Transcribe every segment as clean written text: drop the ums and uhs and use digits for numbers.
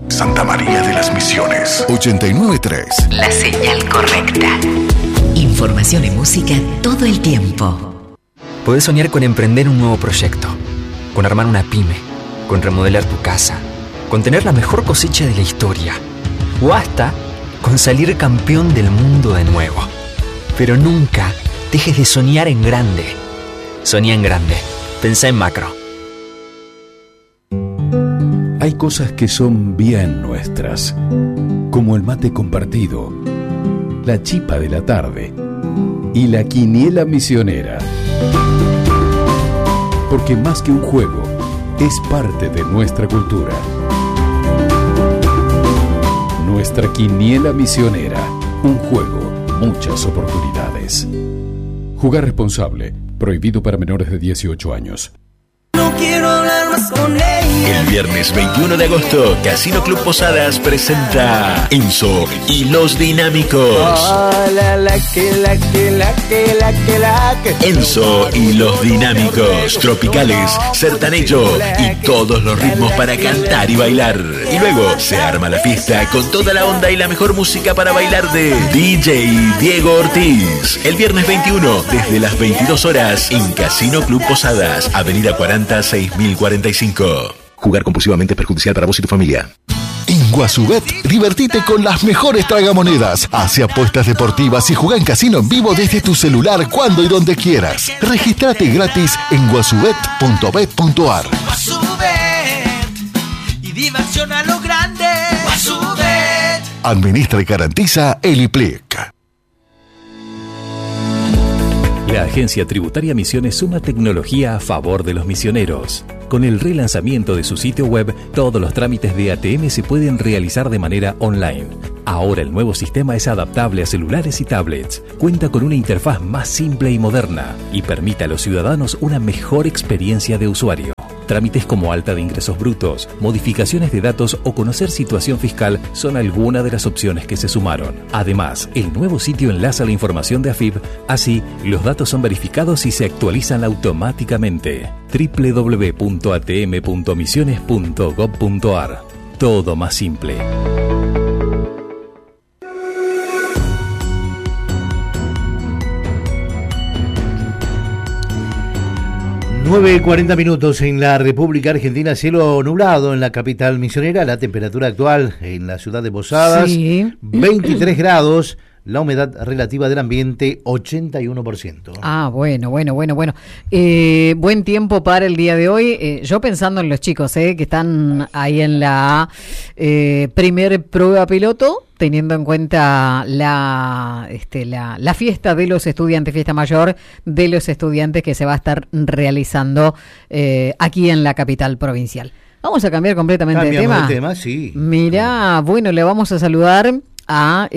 Santa María de las Misiones. 89.3. La señal correcta. Información y música todo el tiempo. Podés soñar con emprender un nuevo proyecto, con armar una pyme, con remodelar tu casa, con tener la mejor cosecha de la historia, o hasta con salir campeón del mundo de nuevo. Pero nunca dejes de soñar en grande. Soñá en grande. Pensá en macro. Hay cosas que son bien nuestras, como el mate compartido, la chipa de la tarde y la quiniela misionera. Porque más que un juego, es parte de nuestra cultura. Nuestra quiniela misionera, un juego, muchas oportunidades. Jugar responsable, prohibido para menores de 18 años. No quiero hablar más con ella. El viernes 21 de agosto, Casino Club Posadas presenta Enzo y los Dinámicos. Enzo y los Dinámicos, tropicales, sertanejo y todos los ritmos para cantar y bailar. Y luego se arma la fiesta con toda la onda y la mejor música para bailar de DJ Diego Ortiz. El viernes 21, desde las 22 horas, en Casino Club Posadas, Avenida 40, 6045. Jugar compulsivamente es perjudicial para vos y tu familia. En Guasubet, divertite con las mejores tragamonedas. Hace apuestas deportivas y juega en casino en vivo desde tu celular cuando y donde quieras. Regístrate gratis en guasubet.bet.ar. Guasubet y diversión a lo grande. Guasubet. Administra y garantiza el IPLIC. La Agencia Tributaria Misiones suma tecnología a favor de los misioneros. Con el relanzamiento de su sitio web, todos los trámites de ATM se pueden realizar de manera online. Ahora el nuevo sistema es adaptable a celulares y tablets, cuenta con una interfaz más simple y moderna y permite a los ciudadanos una mejor experiencia de usuario. Trámites como alta de ingresos brutos, modificaciones de datos o conocer situación fiscal son algunas de las opciones que se sumaron. Además, el nuevo sitio enlaza la información de AFIP, así los datos son verificados y se actualizan automáticamente. www.atm.misiones.gov.ar. Todo más simple. 9:40 minutos en la República Argentina, cielo nublado en la capital misionera, la temperatura actual en la ciudad de Posadas, sí. 23 grados, la humedad relativa del ambiente 81%. Ah, bueno. Buen tiempo para el día de hoy. Yo pensando en los chicos que están ahí en la primer prueba piloto, teniendo en cuenta la fiesta de los estudiantes, fiesta mayor de los estudiantes que se va a estar realizando aquí en la capital provincial. Vamos a cambiar completamente de tema. De tema, sí. Mirá, bueno, le vamos a saludar a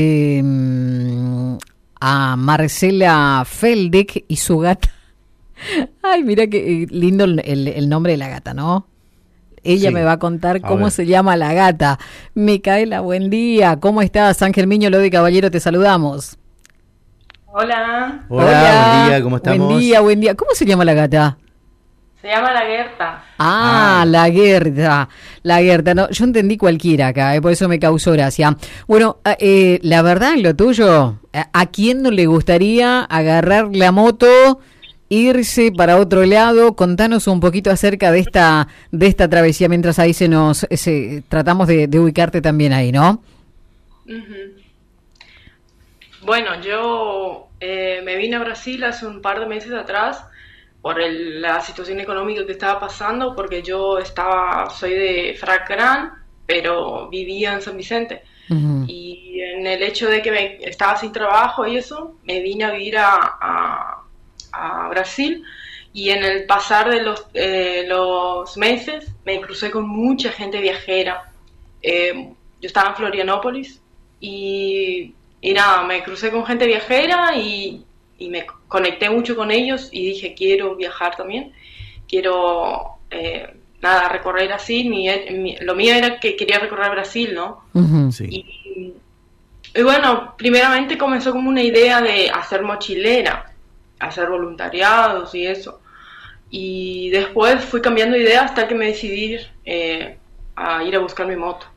Marcela Feldick y su gata. Ay, mira qué lindo el nombre de la gata, ¿no? Ella me va a contar cómo se llama la gata. Micaela, buen día. ¿Cómo estás? Ángel Miño, Lodi Caballero, te saludamos. Hola. Hola, buen día, ¿cómo estamos? Buen día. ¿Cómo se llama la gata? Se llama la Gerta. La Gerta. La Gerta. No, yo entendí cualquiera acá, por eso me causó gracia. Bueno, la verdad, lo tuyo, ¿a quién no le gustaría agarrar la moto, irse para otro lado? Contanos un poquito acerca de esta travesía, mientras ahí tratamos de ubicarte también ahí, ¿no? Uh-huh. Bueno, yo me vine a Brasil hace un par de meses atrás por la situación económica que estaba pasando, porque yo soy de Fracrán, pero vivía en San Vicente. Uh-huh. Y en el hecho de que estaba sin trabajo y eso, me vine a vivir a Brasil, y en el pasar de los meses me crucé con mucha gente viajera. Yo estaba en Florianópolis y nada, me crucé con gente viajera y me conecté mucho con ellos y dije, quiero viajar también, quiero recorrer así. Lo mío era que quería recorrer Brasil, ¿no? Uh-huh. Sí. Y bueno, primeramente comenzó como una idea de hacer mochilera, hacer voluntariados y eso, y después fui cambiando de idea hasta que me decidí a ir a buscar mi moto.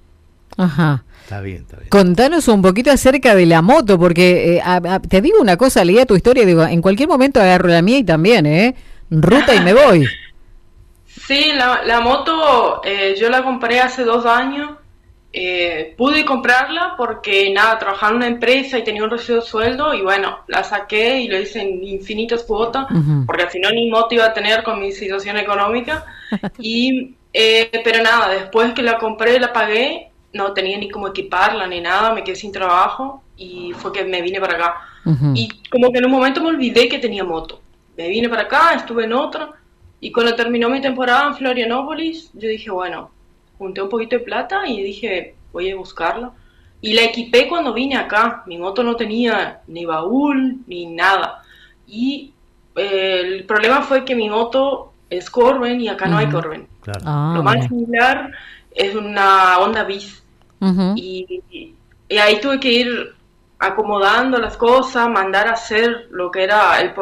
Ajá. Está bien. Contanos un poquito acerca de la moto, porque te digo una cosa, leía tu historia, digo, en cualquier momento agarro la mía y también, ruta y me voy. Sí, la moto yo la compré hace 2 años. Pude comprarla porque nada, trabajaba en una empresa y tenía un recibo de sueldo y bueno, la saqué y lo hice en infinitas cuotas, porque al final ni moto iba a tener con mi situación económica. Y pero nada, después que la compré, la pagué, no tenía ni cómo equiparla ni nada, me quedé sin trabajo y fue que me vine para acá. Y como que en un momento me olvidé que tenía moto. Me vine para acá, estuve en otra y cuando terminó mi temporada en Florianópolis, yo dije, bueno, junté un poquito de plata y dije, voy a buscarla. Y la equipé cuando vine acá. Mi moto no tenía ni baúl ni nada. Y el problema fue que mi moto es Corben y acá no hay Corben. Claro. Lo más similar es una Honda Bis. Y ahí tuve que ir acomodando las cosas, mandar a hacer lo que era el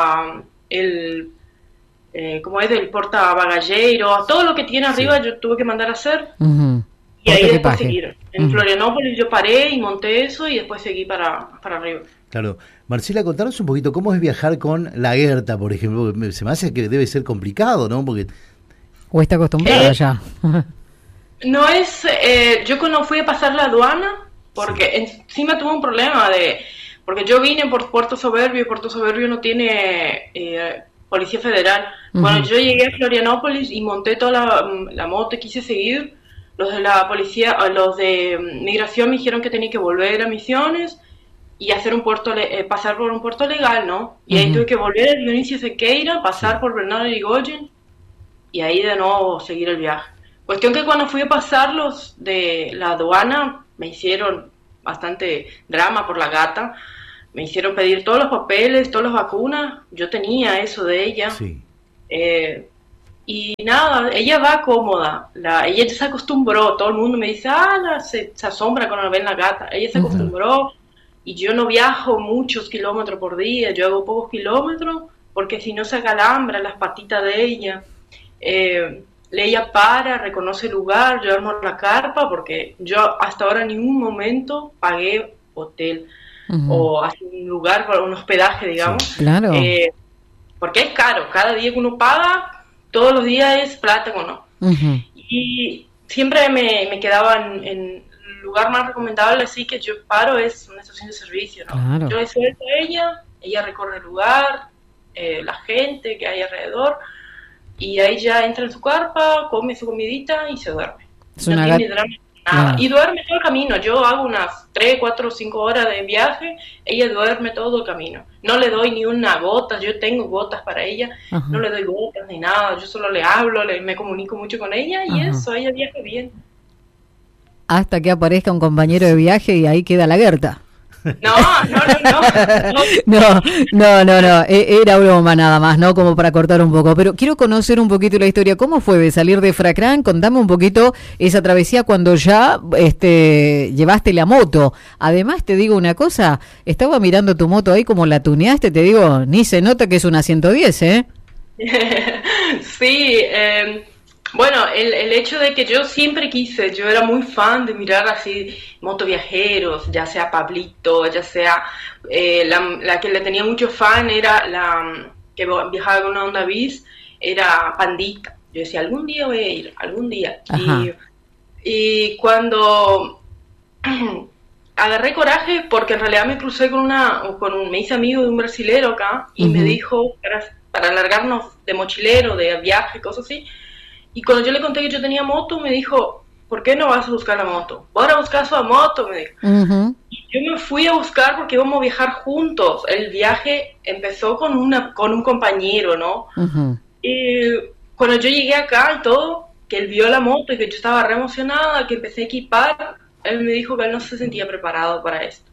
portabagallero, todo lo que tiene arriba yo tuve que mandar a hacer. Y ahí después seguir. En Florianópolis yo paré y monté eso y después seguí para arriba. Claro. Marcela, contanos un poquito, ¿cómo es viajar con la Gerta, por ejemplo? Se me hace que debe ser complicado, ¿no? Porque... ¿O está acostumbrada ya? No es... yo cuando fui a pasar la aduana, porque encima tuve un problema porque yo vine por Puerto Soberbio y Puerto Soberbio no tiene... Policía Federal. Cuando yo llegué a Florianópolis y monté toda la moto y quise seguir, los de la policía, los de migración me dijeron que tenía que volver a Misiones y hacer pasar por un puerto legal, ¿no? Y ahí tuve que volver a Dionisio Sequeira, pasar por Bernardo Irigoyen y ahí de nuevo seguir el viaje. Cuestión que cuando fui a pasar los de la aduana me hicieron bastante drama por la gata. Me hicieron pedir todos los papeles, todas las vacunas. Yo tenía eso de ella. Sí. Y nada, ella va cómoda. Ella se acostumbró. Todo el mundo me dice, se asombra cuando ven la gata. Ella se acostumbró. Y yo no viajo muchos kilómetros por día. Yo hago pocos kilómetros porque si no se acalambra las patitas de ella. Ella reconoce el lugar. Yo armo la carpa porque yo hasta ahora en ningún momento pagué hotel. O hacer un lugar para un hospedaje, digamos. Sí, claro. Porque es caro. Cada día que uno paga, todos los días es plata o no. Y siempre me quedaba en el lugar más recomendable, así que yo paro, es una estación de servicio, ¿no? Claro. Yo le suelto a ella recorre el lugar, la gente que hay alrededor, y ahí ya entra en su carpa, come su comidita y se duerme. Es no una tiene drama. Nada. Y duerme todo el camino. Yo hago unas 3, 4, 5 horas de viaje. Ella duerme todo el camino. No le doy ni una gota. Yo tengo gotas para ella. No le doy gotas ni nada. Yo solo le hablo, me comunico mucho con ella y eso, ella viaja bien. Hasta que aparezca un compañero de viaje y ahí queda la Gerta. No. Era broma nada más, ¿no? Como para cortar un poco. Pero quiero conocer un poquito la historia. ¿Cómo fue de salir de Fracrán? Contame un poquito esa travesía cuando ya llevaste la moto. Además, te digo una cosa, estaba mirando tu moto ahí como la tuneaste, te digo, ni se nota que es una 110, ¿eh? Sí, bueno, el hecho de que yo siempre yo era muy fan de mirar así motoviajeros, ya sea Pablito, ya sea la que le tenía mucho fan era la que viajaba con una Honda Bis, era Pandita. Yo decía, algún día voy a ir, algún día. Y cuando agarré coraje, porque en realidad me crucé me hice amigo de un brasilero acá y me dijo para largarnos de mochilero, de viaje, cosas así. Y cuando yo le conté que yo tenía moto, me dijo, ¿por qué no vas a buscar la moto? Voy a buscar su moto, me dijo. Y yo me fui a buscar porque íbamos a viajar juntos. El viaje empezó con un compañero, ¿no? Y cuando yo llegué acá y todo, que él vio la moto y que yo estaba re emocionada, que empecé a equipar, él me dijo que él no se sentía preparado para esto.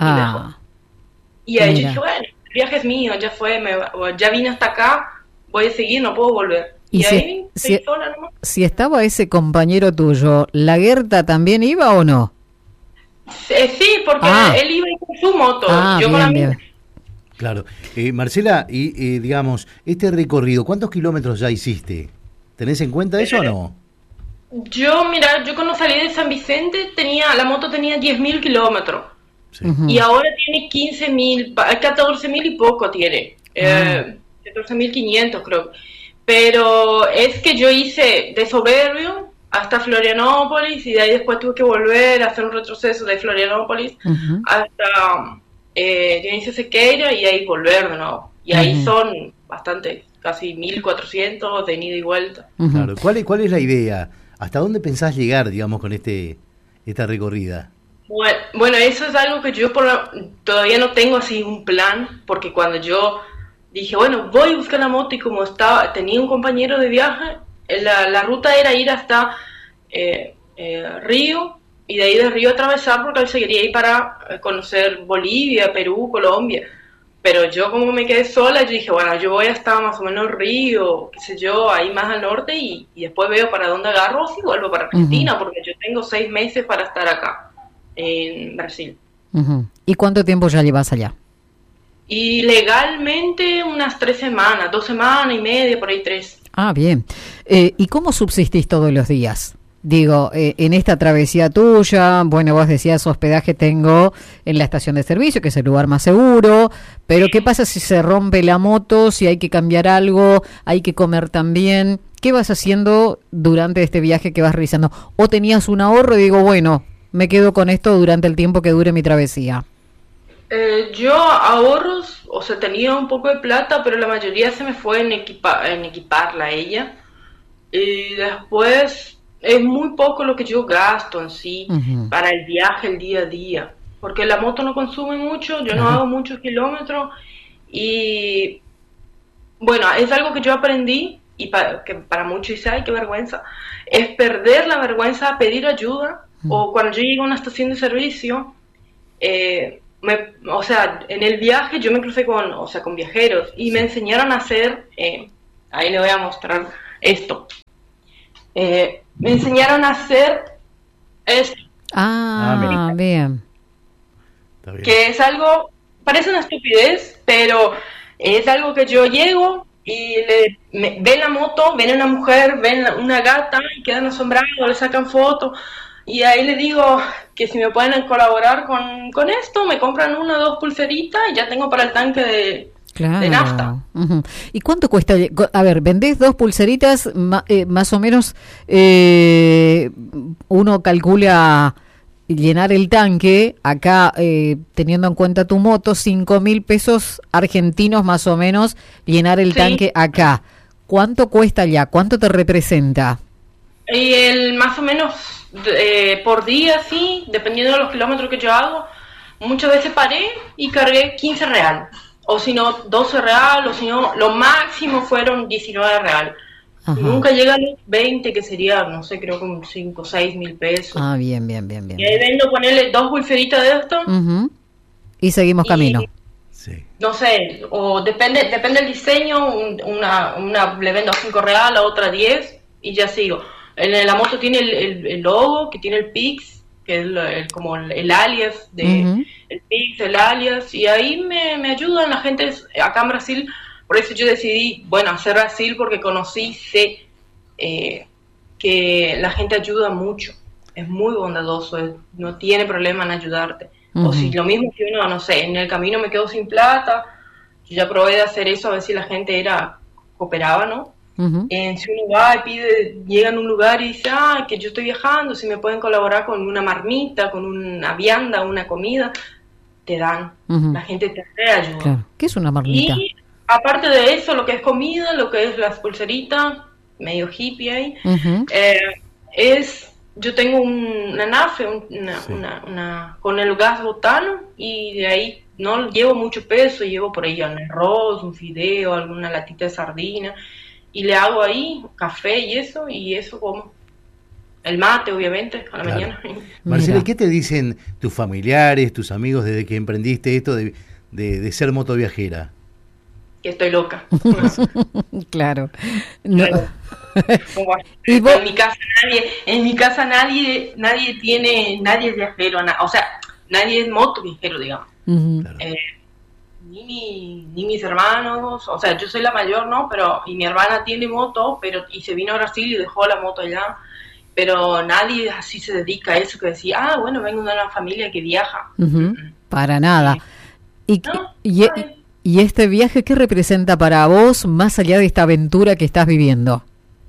Y ahí yo dije, bueno, el viaje es mío, ya fue, ya vine hasta acá, voy a seguir, no puedo volver. Y ahí sola nomás. Si estaba ese compañero tuyo, ¿la Gerta también iba o no? Sí, porque él iba con su moto, yo con la mía. Claro. Marcela, y digamos, este recorrido, ¿cuántos kilómetros ya hiciste? ¿Tenés en cuenta eso o no? Yo cuando salí de San Vicente la moto tenía 10.000 kilómetros. Sí. Y ahora tiene 15.000, 14.000 y poco tiene. 14.500 creo. Pero es que yo hice de Soberbio hasta Florianópolis y de ahí después tuve que volver a hacer un retroceso de Florianópolis hasta Dionisio Sequeira y ahí volver de nuevo. Y ahí son bastante, casi 1.400 de ida y vuelta. Claro. ¿Cuál es la idea? ¿Hasta dónde pensás llegar, digamos, con esta recorrida? Bueno, eso es algo que yo todavía no tengo así un plan, porque cuando yo dije, bueno, voy a buscar la moto y como tenía un compañero de viaje, la ruta era ir hasta Río y de ahí de Río atravesar porque él se quería ir para conocer Bolivia, Perú, Colombia. Pero yo como me quedé sola, yo dije, bueno, yo voy hasta más o menos Río, qué sé yo, ahí más al norte y después veo para dónde agarro y vuelvo para Argentina porque yo tengo 6 meses para estar acá en Brasil. ¿Y cuánto tiempo ya llevas allá? Y legalmente unas 3 semanas, 2 semanas y media, por ahí 3. Ah, bien. ¿Y cómo subsistís todos los días? Digo, en esta travesía tuya, bueno, vos decías hospedaje tengo en la estación de servicio, que es el lugar más seguro, pero ¿qué pasa si se rompe la moto, si hay que cambiar algo, hay que comer también? ¿Qué vas haciendo durante este viaje que vas realizando? ¿O tenías un ahorro y digo, bueno, me quedo con esto durante el tiempo que dure mi travesía? Yo ahorros, o sea, tenía un poco de plata, pero la mayoría se me fue en equiparla a ella. Y después es muy poco lo que yo gasto en sí para el viaje, el día a día. Porque la moto no consume mucho, yo no hago muchos kilómetros. Y bueno, es algo que yo aprendí, y que para muchos dice, ay, qué vergüenza, es perder la vergüenza a pedir ayuda. O cuando yo llego a una estación de servicio, o sea, en el viaje yo me crucé con viajeros y me enseñaron a hacer, ahí le voy a mostrar esto, me enseñaron a hacer esto. Bien. Que es algo, parece una estupidez, pero es algo que yo llego y ven la moto, ven una mujer, ven una gata y quedan asombrados, le sacan fotos. Y ahí le digo que si me pueden colaborar con esto, me compran 1 o 2 pulseritas y ya tengo para el tanque de nafta. ¿Y cuánto cuesta? A ver, vendés 2 pulseritas, más o menos uno calcula llenar el tanque, acá teniendo en cuenta tu moto, 5.000 pesos argentinos más o menos, llenar el tanque acá. ¿Cuánto cuesta allá? ¿Cuánto te representa? Y más o menos por día, sí, dependiendo de los kilómetros que yo hago, muchas veces paré y cargué 15 real, o si no 12 real, o si no, lo máximo fueron 19 real. Nunca llega a los 20, que sería, no sé, creo que 5 o 6 mil pesos. Bien. Y ahí vengo a ponerle 2 pulseritas de esto. Y seguimos camino. No sé, o depende del diseño, una le vendo a 5 real, la otra 10, y ya sigo. En la moto tiene el logo, que tiene el Pix, que es como el alias, el Pix, el alias, y ahí me ayudan la gente acá en Brasil. Por eso yo decidí, hacer Brasil, porque sé que la gente ayuda mucho, es muy bondadoso, no tiene problema en ayudarte. O si lo mismo que uno, no sé, en el camino me quedo sin plata, yo ya probé de hacer eso, a ver si la gente cooperaba, ¿no? Si uno va y llega en un lugar y dice, que yo estoy viajando, si me pueden colaborar con una marmita, con una vianda, una comida, te dan, la gente te ayuda. Claro. ¿Qué es una marmita? Y aparte de eso, lo que es comida, lo que es las pulseritas, medio hippie ahí, yo tengo una nafe, con el gas butano, y de ahí no llevo mucho peso, llevo por ahí un arroz, un fideo, alguna latita de sardina, y le hago ahí café y eso como el mate, obviamente, a la mañana. Marcela, ¿qué te dicen tus familiares, tus amigos desde que emprendiste esto de ser motoviajera? Que estoy loca. Claro. No. En mi casa nadie es viajero, o sea, nadie es motoviajero, digamos. Ni mis hermanos, o sea, yo soy la mayor, ¿no? Y mi hermana tiene moto, y se vino a Brasil y dejó la moto allá, pero nadie así se dedica a eso, que decía, bueno, vengo de una familia que viaja. Para nada. Sí. ¿Y este viaje qué representa para vos, más allá de esta aventura que estás viviendo?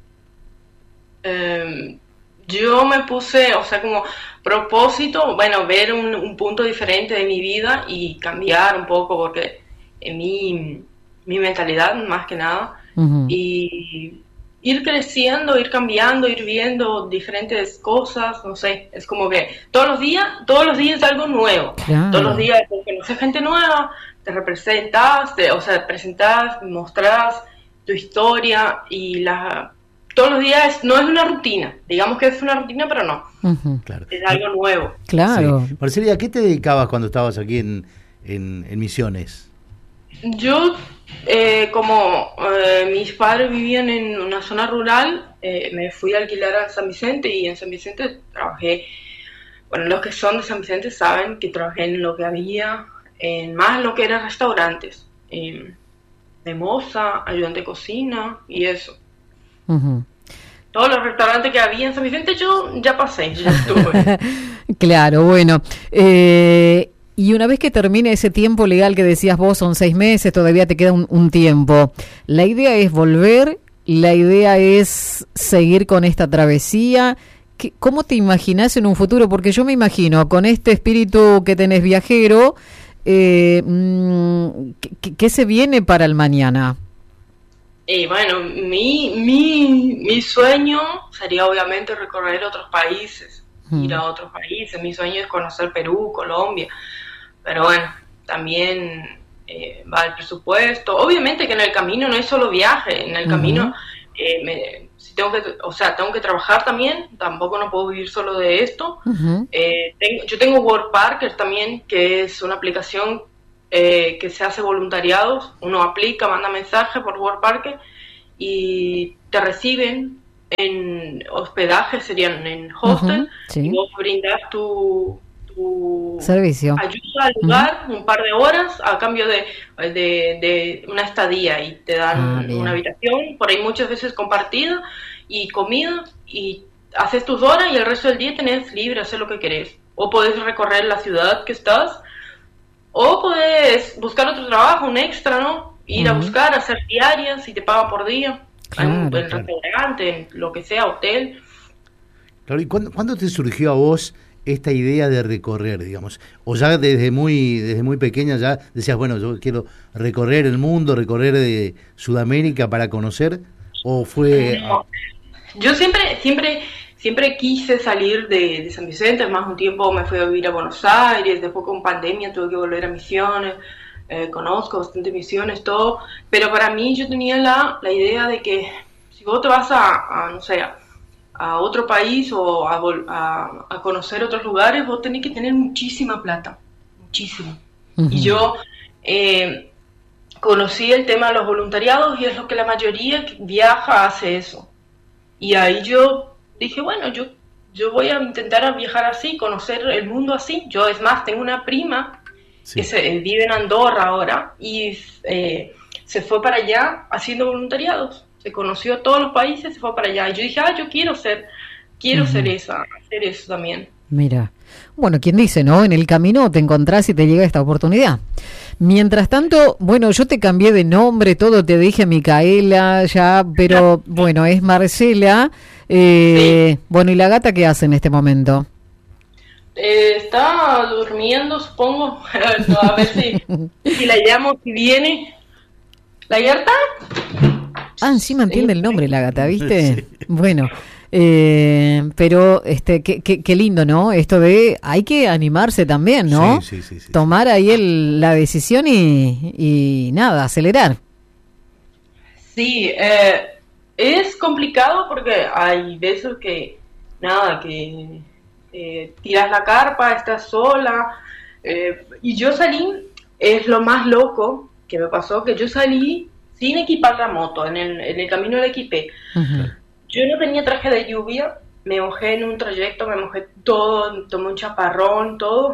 Yo me puse, o sea, como propósito, bueno, ver un punto diferente de mi vida y cambiar un poco, porque en mi mentalidad, más que nada, y ir creciendo, ir cambiando, ir viendo diferentes cosas, no sé, es como que todos los días es algo nuevo, todos los días conoces gente nueva, te representas, presentás, mostrás tu historia y todos los días no es una rutina, digamos que es una rutina, pero no, claro. Es algo nuevo. Claro. Sí. Marcela, ¿a qué te dedicabas cuando estabas aquí en Misiones? Yo, mis padres vivían en una zona rural, me fui a alquilar a San Vicente y en San Vicente trabajé, bueno, los que son de San Vicente saben que trabajé en lo que había, en más lo que eran restaurantes, de moza, ayudante de cocina y eso. Todos los restaurantes que había en San Vicente yo ya pasé, ya estuve. Claro, bueno. Y una vez que termine ese tiempo legal que decías vos, son 6 meses, todavía te queda un tiempo. ¿La idea es volver? ¿La idea es seguir con esta travesía? ¿Cómo te imaginás en un futuro? Porque yo me imagino, con este espíritu que tenés viajero, ¿qué se viene para el mañana? Bueno, mi sueño sería obviamente recorrer otros países, ir a otros países. Mi sueño es conocer Perú, Colombia, pero bueno, también va el presupuesto. Obviamente que en el camino no es solo viaje, en el camino si tengo que trabajar también, tampoco no puedo vivir solo de esto. Yo tengo Workparker también, que es una aplicación que se hace voluntariados, uno aplica, manda mensaje por Workparker y te reciben en hospedaje, serían en hostel, y vos brindas tu servicio, ayuda al lugar, un par de horas a cambio de una estadía, y te dan una habitación, por ahí muchas veces compartida, y comida, y haces tus horas y el resto del día tenés libre, hacer lo que querés, o podés recorrer la ciudad que estás, o podés buscar otro trabajo, un extra, ¿no? Ir a buscar, hacer diarias y te pagan por día. En restaurante, en lo que sea, hotel. Claro, ¿y cuándo te surgió a vos esta idea de recorrer, digamos? ¿O ya desde muy pequeña ya decías, bueno, yo quiero recorrer el mundo, recorrer de Sudamérica para conocer? ¿O fue...? No. Yo siempre quise salir de San Vicente, más un tiempo me fui a vivir a Buenos Aires, después con pandemia tuve que volver a Misiones, conozco bastante Misiones, todo, pero para mí yo tenía la idea de que si vos te vas a otro país o a conocer otros lugares, vos tenés que tener muchísima plata, muchísimo. Y yo conocí el tema de los voluntariados y es lo que la mayoría que viaja hace eso. Y ahí yo dije, bueno, yo voy a intentar viajar así, conocer el mundo así. Yo, es más, tengo una prima que vive en Andorra ahora y se fue para allá haciendo voluntariados. Se conoció todos los países, se fue para allá. Y yo dije, yo quiero hacer eso también. Mira, bueno, ¿quién dice, no? En el camino te encontrás y te llega esta oportunidad. Mientras tanto, bueno, yo te cambié de nombre, todo, te dije Micaela ya, pero bueno, es Marcela. Bueno, ¿y la gata qué hace en este momento? Está durmiendo, supongo. A ver si la llamo, si viene. ¿La gata? Encima entiende el nombre la gata, ¿viste? Sí. Bueno, pero qué lindo, ¿no? Esto de hay que animarse también, ¿no? Sí. Tomar ahí la decisión y nada, acelerar. Sí, es complicado porque hay veces que tiras la carpa, estás sola, y yo salí, es lo más loco que me pasó, que yo salí sin equipar la moto, en el camino la equipé. Yo no tenía traje de lluvia, me mojé en un trayecto, me mojé todo, tomé un chaparrón, todo.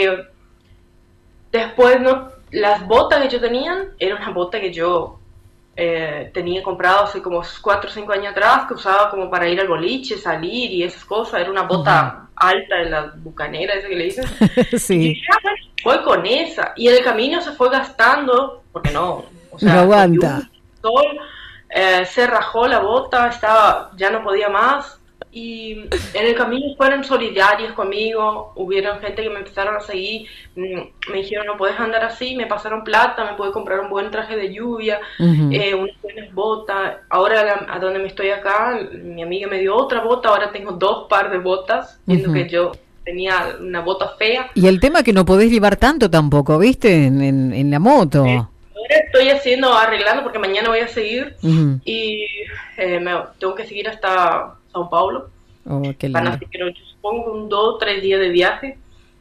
Después, las botas que yo tenía, eran unas botas que yo tenía comprado hace como 4 o 5 años atrás, que usaba como para ir al boliche, salir y esas cosas. Era una bota alta de la bucanera, esa que le dicen. Sí. Y dije, voy con esa. Y en el camino se fue gastando, porque no, o sea, no aguanta. Sol, se rajó la bota, ya no podía más. Y en el camino fueron solidarios conmigo, hubieron gente que me empezaron a seguir, me dijeron no puedes andar así, me pasaron plata, me pude comprar un buen traje de lluvia, unas buenas botas. Ahora a donde me estoy acá, mi amiga me dio otra bota, ahora tengo 2 par de botas, viendo que yo tenía una bota fea. Y el tema que no podés llevar tanto tampoco, ¿viste? En la moto. Ahora estoy arreglando porque mañana voy a seguir y tengo que seguir hasta Sao Paulo. Oh, qué lindo. Van a ser, yo supongo, un 2 o 3 días de viaje.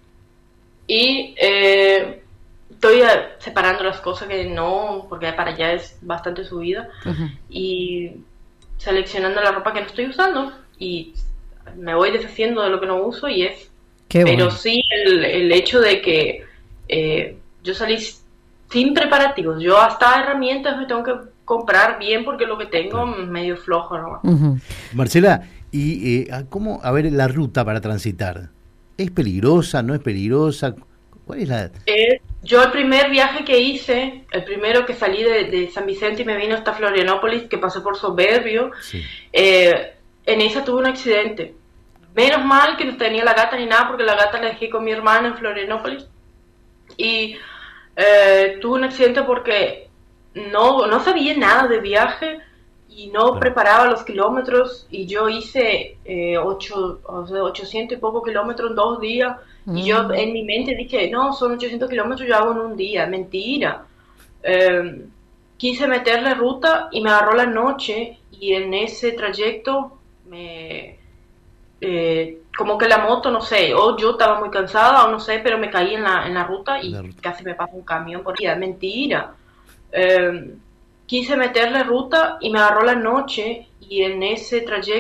Y estoy separando las cosas que no, porque para allá es bastante subida. Y seleccionando la ropa que no estoy usando. Y me voy deshaciendo de lo que no uso y es... Qué pero bueno. sí el hecho de que yo salí sin preparativos. Yo hasta herramientas me tengo que comprar bien porque lo que tengo medio flojo, ¿no? Marcela, ¿y cómo, a ver, la ruta para transitar? ¿Es peligrosa, no es peligrosa? ¿Cuál es la...? Yo el primer viaje que hice, el primero que salí de San Vicente y me vino hasta Florianópolis, que pasé por Soberbio, en esa tuve un accidente. Menos mal que no tenía la gata ni nada, porque la gata la dejé con mi hermana en Florianópolis. Y tuve un accidente porque no sabía nada de viaje y no preparaba los kilómetros, y yo hice 800 y poco kilómetros en 2 días, y yo en mi mente dije, no, son 800 kilómetros, yo hago en un día. Mentira. Quise meterle ruta y me agarró la noche, y en ese trayecto como que la moto, no sé, o yo estaba muy cansada o no sé, pero me caí en la ruta y casi me pasa un camión por ahí. Mentira. Quise meterle ruta y me agarró la noche, y en ese trayecto